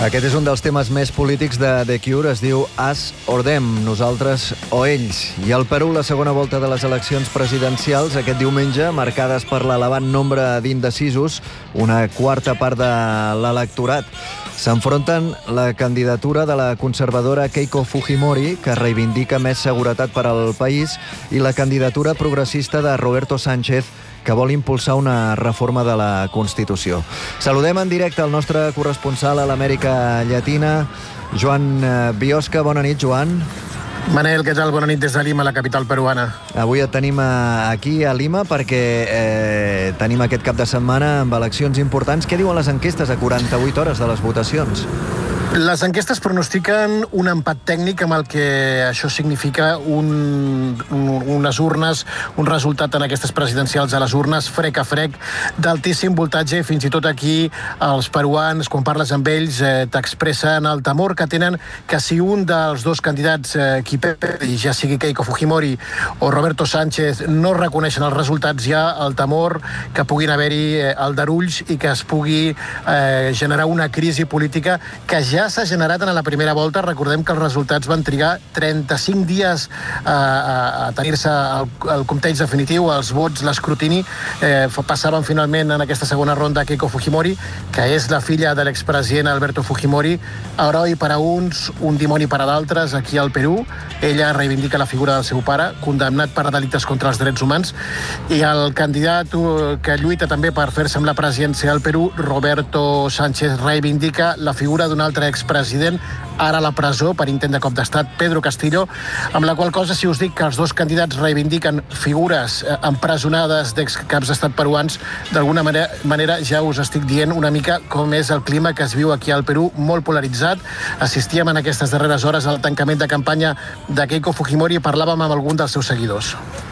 Aquest és un dels temes més polítics de The Cure, es diu Us or Them, nosaltres o ells. I al Perú, la segona volta de les eleccions presidencials aquest diumenge, marcades per l'elevat nombre d'indecisos, una quarta part de l'electorat. S'enfronten la candidatura de la conservadora Keiko Fujimori, que reivindica més seguretat per al país, i la candidatura progressista de Roberto Sánchez, que vol impulsar una reforma de la Constitució. Saludem en directe el nostre corresponsal a l'Amèrica Llatina, Joan Biosca. Bona nit, Joan. Manel, què tal? Bona nit des de Lima, la capital peruana. Avui et tenim aquí a Lima perquè tenim aquest cap de setmana amb eleccions importants. Què diuen les enquestes a 48 hores de les votacions? Les enquestes pronostiquen un empat tècnic amb el que això significa unes urnes, un resultat en aquestes presidencials a les urnes frec a frec, d'altíssim voltatge, i fins i tot aquí els peruans, quan parles amb ells, t'expressen el temor que tenen que si un dels dos candidats qui perdi, ja sigui Keiko Fujimori o Roberto Sánchez, no reconeixen els resultats, hi ha el temor que puguin haver-hi aldarulls i que es pugui generar una crisi política que ja s'ha generat en la primera volta. Recordem que els resultats van trigar 35 dies a tenir-se el compteig definitiu, els vots, l'escrutini. Passaven finalment en aquesta segona ronda Keiko Fujimori, que és la filla de l'expresident Alberto Fujimori, heroi per a uns, un dimoni per a d'altres aquí al Perú. Ella reivindica la figura del seu pare, condemnat per delictes contra els drets humans, i el candidat que lluita també per fer-se amb la presidència del Perú, Roberto Sánchez, reivindica la figura d'un altre expresident, ara a la presó per intent de cop d'estat, Pedro Castillo, amb la qual cosa, si us dic que els dos candidats reivindiquen figures empresonades d'excaps d'estat peruans, d'alguna manera ja us estic dient una mica com és el clima que es viu aquí al Perú, molt polaritzat. Assistíem en aquestes darreres hores al tancament de campanya de Keiko Fujimori i parlàvem amb algun dels seus seguidors.